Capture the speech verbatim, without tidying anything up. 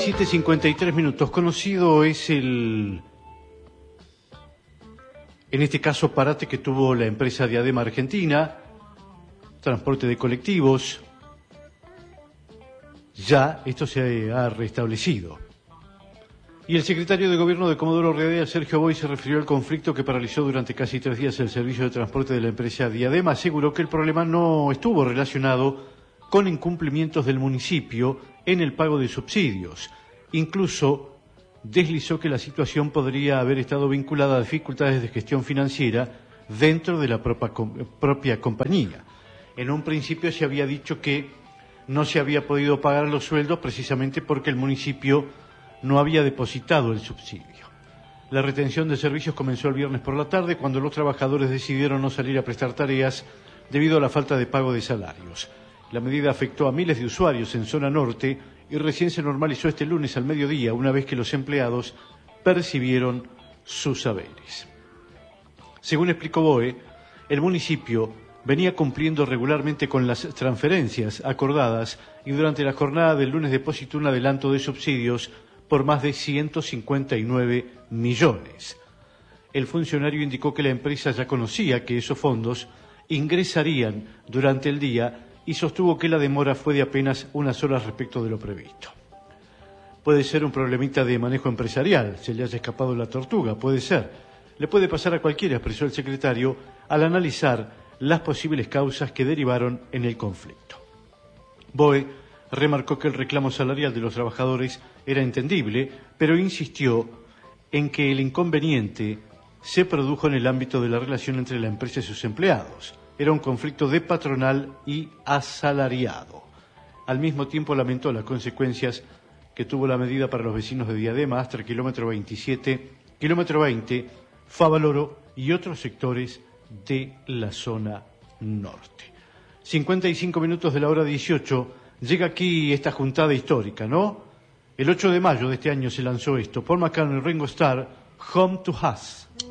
siete cincuenta y tres minutos. Conocido es el, en este caso, parate que tuvo la empresa Diadema Argentina, transporte de colectivos. Ya esto se ha restablecido. Y el secretario de Gobierno de Comodoro Rivadavia, Sergio Boy, se refirió al conflicto que paralizó durante casi tres días el servicio de transporte de la empresa Diadema. Aseguró que el problema no estuvo relacionado con incumplimientos del municipio en el pago de subsidios. Incluso deslizó que la situación podría haber estado vinculada a dificultades de gestión financiera dentro de la propia, propia compañía. En un principio se había dicho que no se había podido pagar los sueldos precisamente porque el municipio no había depositado el subsidio. La retención de servicios comenzó el viernes por la tarde, cuando los trabajadores decidieron no salir a prestar tareas debido a la falta de pago de salarios. La medida afectó a miles de usuarios en zona norte y recién se normalizó este lunes al mediodía, una vez que los empleados percibieron sus saberes. Según explicó Boe, el municipio venía cumpliendo regularmente con las transferencias acordadas y durante la jornada del lunes depositó un adelanto de subsidios por más de ciento cincuenta y nueve millones. El funcionario indicó que la empresa ya conocía que esos fondos ingresarían durante el día y sostuvo que la demora fue de apenas unas horas respecto de lo previsto. Puede ser un problemita de manejo empresarial, se le haya escapado la tortuga, puede ser. Le puede pasar a cualquiera, expresó el secretario al analizar las posibles causas que derivaron en el conflicto. Boe remarcó que el reclamo salarial de los trabajadores era entendible, pero insistió en que el inconveniente se produjo en el ámbito de la relación entre la empresa y sus empleados. Era un conflicto de patronal y asalariado. Al mismo tiempo lamentó las consecuencias que tuvo la medida para los vecinos de Diadema, Astra, kilómetro veintisiete, kilómetro veinte, Favaloro y otros sectores de la zona norte. cincuenta y cinco minutos de la hora dieciocho, llega aquí esta juntada histórica, ¿no? El ocho de mayo de este año se lanzó esto, Paul McCartney y Ringo Starr, Home to Us.